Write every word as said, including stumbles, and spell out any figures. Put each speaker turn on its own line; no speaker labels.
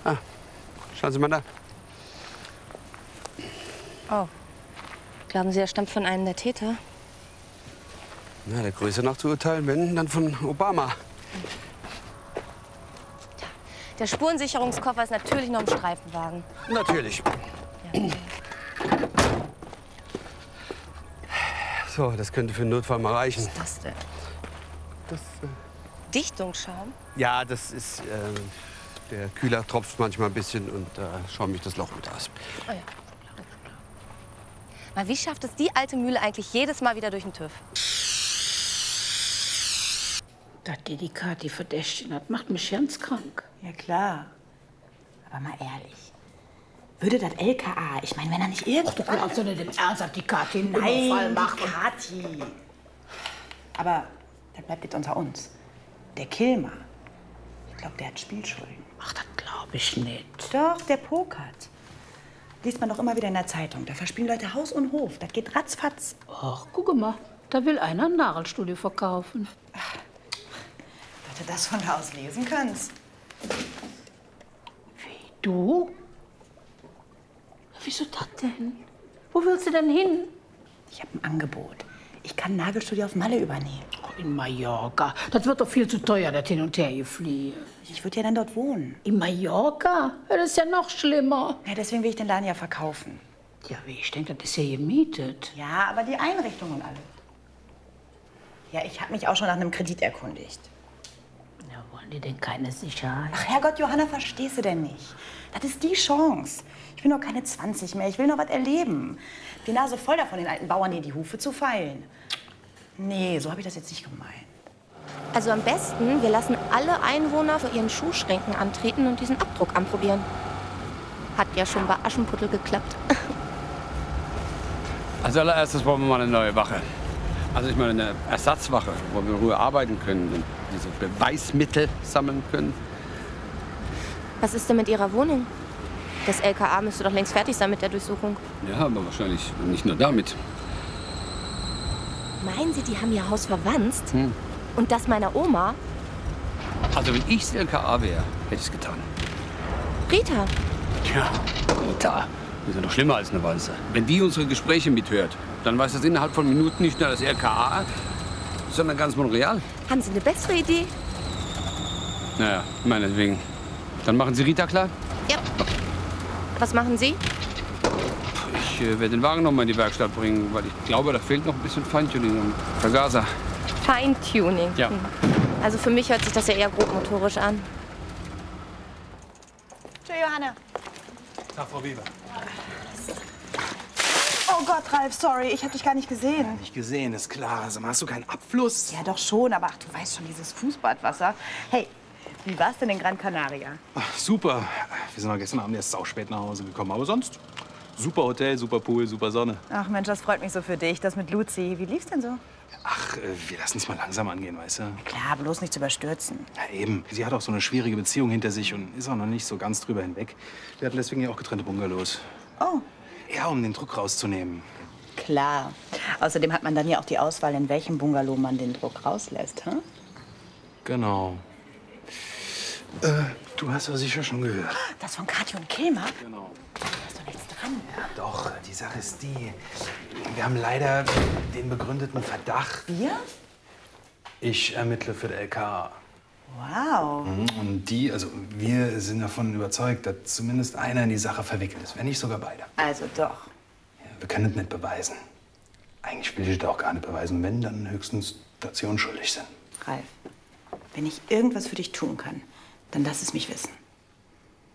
Ah, schauen Sie mal da.
Oh. Glauben Sie, er stammt von einem der Täter?
Na, der Größe nach zu urteilen, wenn, dann von Obama.
Tja, der Spurensicherungskoffer ist natürlich noch im Streifenwagen.
Natürlich.
Ja.
So, das könnte für den Notfall mal reichen.
Was ist das denn?
Das, äh
Dichtungsschaum?
ja, das ist, äh, der Kühler tropft manchmal ein bisschen und da äh, schäume ich das Loch mit aus.
Oh ja. Mal, wie schafft es die alte Mühle eigentlich jedes Mal wieder durch den TÜV?
Dass die die Kathi verdächtigt hat, macht mich ganz krank.
Ja, klar. Aber mal ehrlich. Würde das L K A, ich meine, wenn er nicht irgendwo...
Ach, du kannst doch nicht im Ernst auf die Kathi einen
Nein,
Überfall
die
machen.
Kathi. Aber das bleibt jetzt unter uns. Der Kilmer, ich glaube, der hat Spielschulden.
Ach, das glaube ich nicht.
Doch, der pokert. Liest man doch immer wieder in der Zeitung. Da verspielen Leute Haus und Hof. Das geht ratzfatz.
Ach, guck mal, da will einer ein Nagelstudio verkaufen.
Dass du das von da aus lesen kannst.
Wie, du? Wieso das denn? Wo willst du denn hin?
Ich habe ein Angebot. Ich kann ein Nagelstudio auf Malle übernehmen.
Oh, in Mallorca. Das wird doch viel zu teuer, das Hin- und Hergefliege.
Ich würde ja dann dort wohnen.
In Mallorca? Ja, das ist ja noch schlimmer.
Ja, deswegen will ich den Laden ja verkaufen.
Ja, wie, ich denke, das ist ja gemietet.
Ja, aber die Einrichtung und alles. Ja, ich habe mich auch schon nach einem Kredit erkundigt.
Ja, wollen die denn keine Sicherheit?
Ach Herrgott, Johanna, verstehst du denn nicht? Das ist die Chance. Ich bin noch keine zwanzig mehr. Ich will noch was erleben. Die Nase voll davon, den alten Bauern hier die Hufe zu feilen. Nee, so habe ich das jetzt nicht gemeint.
Also am besten, wir lassen alle Einwohner vor ihren Schuhschränken antreten und diesen Abdruck anprobieren. Hat ja schon bei Aschenputtel geklappt.
Als allererstes brauchen wir mal eine neue Wache. Also ich meine eine Ersatzwache, wo wir in Ruhe arbeiten können und diese Beweismittel sammeln können.
Was ist denn mit Ihrer Wohnung? Das L K A müsste doch längst fertig sein mit der Durchsuchung.
Ja, aber wahrscheinlich nicht nur damit.
Meinen Sie, die haben Ihr Haus verwanzt?
Hm.
Und das meiner Oma?
Also wenn ich das L K A wäre, hätte ich es getan.
Rita?
Tja, Rita. Das ist ja noch schlimmer als eine Walze. Wenn die unsere Gespräche mithört, dann weiß das innerhalb von Minuten nicht nur das L K A, sondern ganz Montreal.
Haben Sie eine bessere Idee?
Naja, meinetwegen. Dann machen Sie Rita klar?
Ja. Was machen Sie?
Ich äh, werde den Wagen noch mal in die Werkstatt bringen, weil ich glaube, da fehlt noch ein bisschen Feintuning am Vergaser.
Feintuning.
Ja.
Hm. Also für mich hört sich das ja eher grobmotorisch an.
Tschö, Johanna.
Tag, Frau Weber.
Oh Gott, Ralf, sorry, ich habe dich gar nicht gesehen.
Nicht gesehen, ist klar. Also, hast du keinen Abfluss?
Ja, doch schon, aber ach, du weißt schon, dieses Fußbadwasser. Hey, wie war's denn in Gran Canaria?
Ach, super. Wir sind auch gestern Abend erst sauspät nach Hause gekommen. Aber sonst super Hotel, super Pool, super Sonne.
Ach Mensch, das freut mich so für dich, das mit Luzi. Wie lief's denn so?
Ach, äh, wir lassen es mal langsam angehen, weißt du?
Klar, bloß nicht zu überstürzen.
Ja, eben. Sie hat auch so eine schwierige Beziehung hinter sich und ist auch noch nicht so ganz drüber hinweg. Wir hatten deswegen ja auch getrennte Bungalows.
Oh.
Ja, um den Druck rauszunehmen.
Klar. Außerdem hat man dann ja auch die Auswahl, in welchem Bungalow man den Druck rauslässt, hm?
Genau. Äh, du hast aber sicher schon gehört.
Das von Kathi und Kilmer?
Genau.
Da ist doch nichts dran.
Ja, doch, die Sache ist die. Wir haben leider den begründeten Verdacht.
Wir?
Ich ermittle für den L K A.
Wow.
Und die, also wir sind davon überzeugt, dass zumindest einer in die Sache verwickelt ist, wenn nicht sogar beide.
Also doch.
Ja, wir können es nicht beweisen. Eigentlich will ich das auch gar nicht beweisen, wenn, dann höchstens, dass sie unschuldig sind.
Ralf, wenn ich irgendwas für dich tun kann, dann lass es mich wissen.